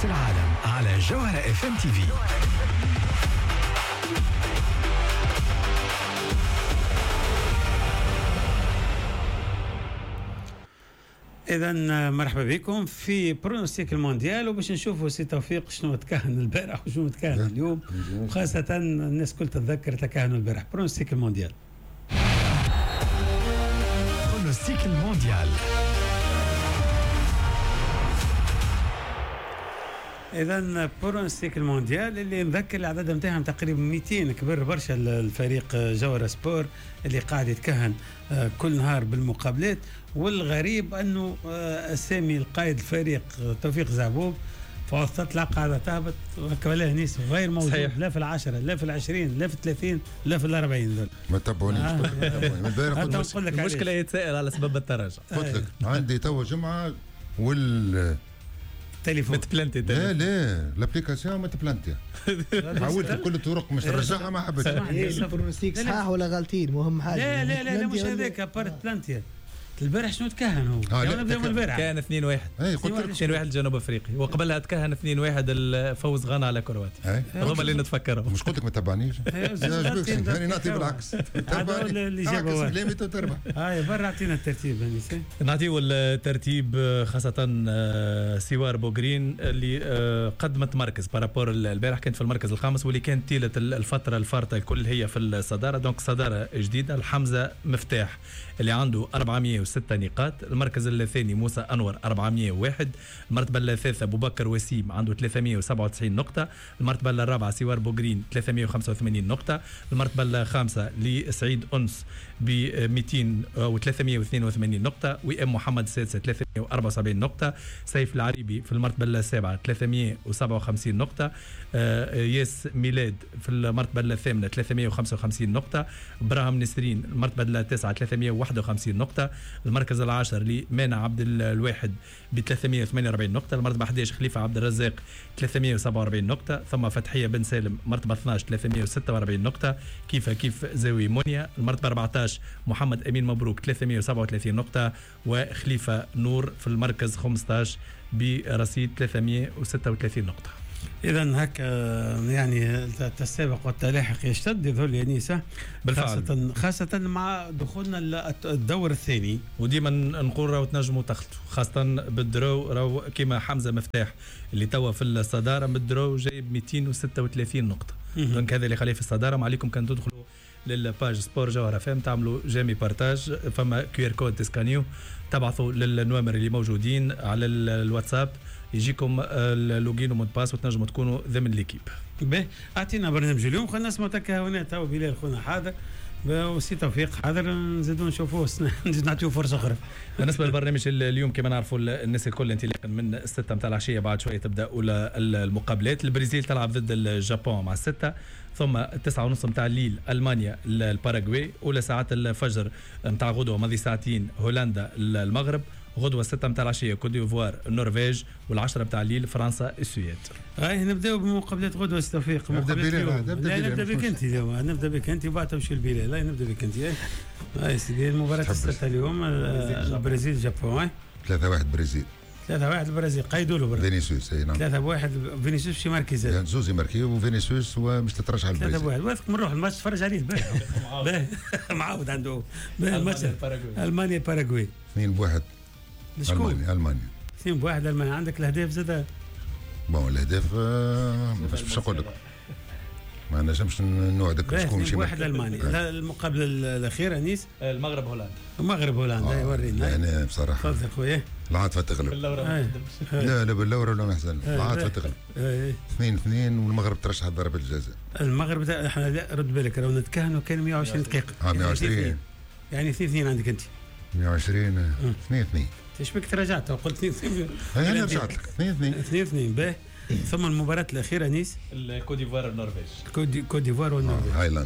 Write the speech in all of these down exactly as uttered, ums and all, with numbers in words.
كأس العالم على جوهرة اف ام تي في. إذا مرحبا بكم في برونوستيك المونديال، وباش نشوفوا سي توفيق شنو تكهن البارح وشنو تكهن اليوم، خاصة الناس كل تتذكر تكهنوا البارح. برونوستيك المونديال. برونوستيك المونديال. إذا برونوستيك المونديال اللي نذكر العدد نتاعهم تقريبا مئتين، كبر برشا الفريق جوهرة سبور اللي قاعد يتكهن كل نهار بالمقابلات. والغريب أنه أسامي القائد الفريق توفيق زعبوب فوسطت لا قاعدة تهبط ولا نيس غير موجود صحيح. لا في العشرة لا في العشرين لا في الثلاثين لا في الأربعين دول. ما تبعونيش آه. المشكلة يتسائل على سبب التراجع. قلت لك عندي تو جمعة وال تليفون متبلنتي لا لا الابليكاسيون متبلنتي حاولت بكل الطرق مش نرجعها ما حبيتش. البرونوستيك صحاح ولا غالطين؟ مهم حاجه. لا لا لا, لا مش هذاك بارت بلانتيا. البارح شنو تكهن هو؟ آه يعني نبداو البارح كان اثنين واحد. اي قلت لك اثنين واحد جنوب افريقيا، وقبلها تكهن اثنين واحد الفوز غانا على كرواتيا. هما اللي نتفكرهم. مش قلت لك ما تبعنيش؟ يعني نعطي بالعكس. تبعني اللي جابوا ليمي تربح. هاي برا اعطينا الترتيب هاني. نعطيو الترتيب خاصة سوار بوغرين اللي قدمت مركز بارابور البارح، كانت في المركز الخامس واللي كانت طيلة الفترة الفارطة الكل هي في الصدارة. دونك صدارة جديدة. الحمزة مفتاح اللي عنده أربعمئة وستة نقاط. المركز الثاني موسى أنور أربعمئة وواحد. المرتبة الثالثة أبو بكر وسيم عنده ثلاثمئة وسبعة وتسعين نقطة. المرتبة الرابعة سوار بوغرين ثلاثمئة وخمسة وثمانين نقطة. المرتبة الخامسة لسعيد أنس ب مئتين وثلاثمئة واثنين وثمانين نقطة. وإم محمد السادسة ثلاثمئة وأربعة وسبعين نقطة. سيف العريبي في المرتبة السابعة ثلاثمئة وسبعة وخمسين نقطة. ياس ميلاد في المرتبة الثامنة ثلاثمئة وخمسة وخمسين نقطة. إبراهيم نسرين المرتبة التاسعة ثلاثمئة وواحد وخمسين نقطة. المركز العاشر لمانع عبد الواحد ب ثلاثمئة وثمانية وأربعين نقطة. المرتبة أحد عشر خليفة عبد الرزاق ثلاثمئة وسبعة وأربعين نقطة. ثم فتحية بن سالم مرتبة اثني عشر ثلاثمئة وستة وأربعين نقطة. كيف كيف زاوي مونيا. المرتبة أربعة عشر محمد أمين مبروك ثلاثمئة وسبعة وثلاثين نقطة. وخليفة نور في المركز خمسة عشر برصيد ثلاثمئة وستة وثلاثين نقطة. إذا هكا يعني التسابق والتلاحق يشتد يظل يا نيسة بالفعل، خاصة خاصة مع دخولنا الدور الثاني. وديما نقول راهو تنجموا تخلطوا، خاصة بالدرو راهو كيما حمزة مفتاح اللي توا في الصدارة بالدرو جايب مئتين وستة وثلاثين نقطة. دونك هذا اللي خليه في الصدارة. ما عليكم كان تدخلوا للباج سبور جوهرة فام تعملوا جامي بارتاج، فما كيو ار كود تسكانيو تبعثوا للنوامر اللي موجودين على الواتساب يجيكم اللوجين ومود باس وتنجموا تكونوا ضمن ليكيب. باهي اعطينا برنامج اليوم، خلينا نسمعوا تكهنات. تو بلال خونا حاضر وسي توفيق حاضر، نزيدوا نشوفوه نزيد نعطيو فرصه اخرى. بالنسبه للبرنامج اليوم كما نعرفوا الناس الكل انطلاقا من الستة متاع العشيه بعد شويه تبدا اولى المقابلات. البرازيل تلعب ضد اليابان مع الستة، ثم التسعة ونص متاع الليل المانيا الباراغواي، اولى ساعات الفجر متاع غدوه ماضي ساعتين هولندا المغرب، غدوه ستة متاع العشيه كوت ديفوار النرويج، والعشرة متاع الليل فرنسا السويد. هاي نبداو بمقابلات غدوه استوفيق. نبدا بلال نبدا بك انت اليوم، نبدا بك انت وبعد تمشي البلال. لا نبدا بك انت. هاي سيدي المباراه الستة اليوم البرازيل جابون. ثلاثة واحد برازيل. ثلاثة واحد البرازيل قيدوا له فينيسيوس. اي نعم ثلاثة واحد فينيسيوس في مركز يعني زوزي ماركي وفينيسيوس ومش تترشح على البرازيل. ثلاثة واحد واثق نروح الماتش نتفرج عليه البارح. معاود عنده الماتش المانيا باراغواي اثنين بواحد المانيا. المانيا اثنين بواحد المانيا. عندك الاهداف زاد بون الاهداف آه باش نقول لك ما نجمش نوعدك شكون شي واحد المانيا. المقابله الاخيره نيس المغرب هولندا. المغرب هولندا. اي ورينا. انا بصراحه تفضل خويا العاطفه تغلب. لا لا باللورة ولا محزن. العاطفه تغلب. اثنين اثنين والمغرب ترشح ضربه الجزاء. المغرب احنا لا رد بالك راهو نتكهنوا كان مئة وعشرين دقيقه. اه مئة وعشرين يعني اثنين اثنين عندك انت. مئة وعشرين اثنين اثنين. ايش بك تراجعت وقلت اثنين اثنين؟ انا رجعت لك اثنين اثنين اثنين اثنين. باهي ثم المباراة الأخيرة نيس الكوت ديفوار النرويج. كوت ديفوار والنرويج. هايلاند.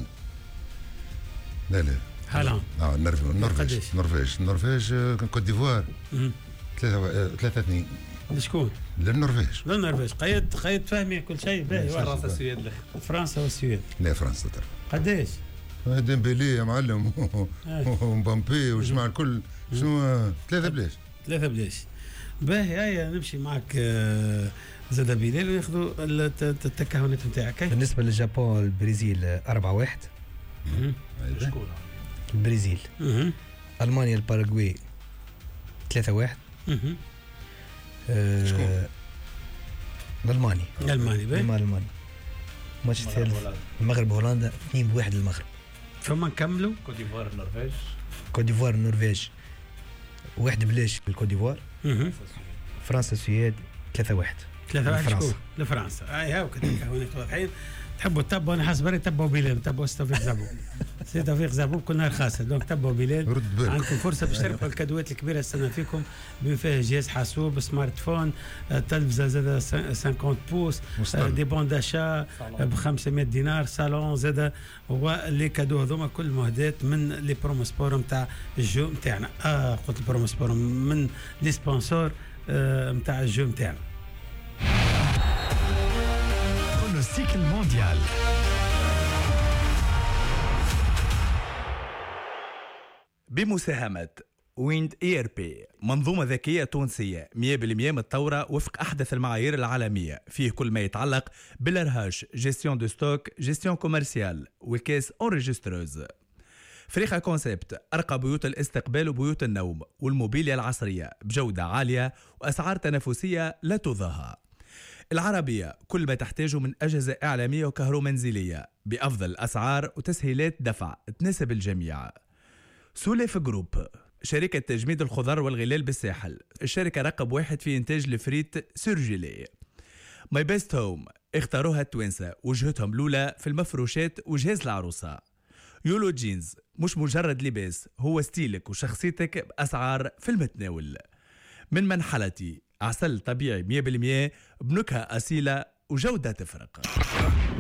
لا لا هالاند. اه النرويج النرويج النرويج كوت ديفوار ثلاثة ثلاثة اثنين. لشكون؟ للنرويج. للنرويج. قيد قيد فهمي كل شيء. باهي فرنسا السويد. فرنسا والسويد. لا فرنسا ترى. قداش؟ ديمبيلي يا معلم ومبامبي والجماعة الكل شنو ثلاثة بلاش. ثلاثة بلاش. باهي هيا نمشي معك زاد بلال وياخذوا التكهنات نتاعك. بالنسبه للجابون البرازيل أربعة واحد. شكون؟ البرازيل. المانيا الباراغواي ثلاثة واحد. شكون؟ الالماني. الالماني باهي. الالماني. ماتش الثالث المغرب هولندا اثنين بواحد للمغرب. فما نكملوا كوت ديفوار النرويج. كوت ديفوار النرويج واحد بلاش للكوت ديفوار. فرنسا السويد ثلاثة واحد. ثلاثة واحد شكون؟ لفرنسا. اي هاو كتكهنات واضحين. تحبوا تتبعوا انا حاسس بري تتبعوا بلال تتبعوا سي توفيق زعبوب. سي توفيق زعبوب كل نهار خاصه دونك تتبعوا بلال. عندكم فرصه باش تربحوا الكادوات الكبيره السنه فيكم بما فيها جهاز حاسوب سمارت فون تلفزه زاده خمسين بوس دي بون داشا ب خمسمائة دينار صالون زاده ولي كادو هذوما كل مهدات من لي برومو سبور نتاع الجو نتاعنا. اه قلت البرومو سبور من لي سبونسور نتاع الجو نتاعنا. برونوستيك المونديال. بمساهمة ويند اي ار بي، منظومة ذكية تونسية مية بالمية متطورة وفق أحدث المعايير العالمية، فيه كل ما يتعلق بالارهاش، جيستيون دو ستوك، جيستيون كوميرسيال وكيس اونريجستروز. فريقة كونسيبت أرقى بيوت الاستقبال وبيوت النوم والموبيليا العصرية بجودة عالية وأسعار تنافسية لا تضاهى. العربية كل ما تحتاجه من أجهزة إعلامية وكهرومنزلية بأفضل الأسعار وتسهيلات دفع تناسب الجميع. سوليف جروب، شركة تجميد الخضار والغلال بالساحل، الشركة رقم واحد في إنتاج الفريت سيرجيلي. ماي بيست هوم، اختاروها التوانسة وجهتهم الأولى في المفروشات وجهاز العروسة. يولو جينز، مش مجرد لباس، هو ستيلك وشخصيتك بأسعار في المتناول. من منحلتي، عسل طبيعي مية بالمية بنكهة أصيلة وجودة تفرق.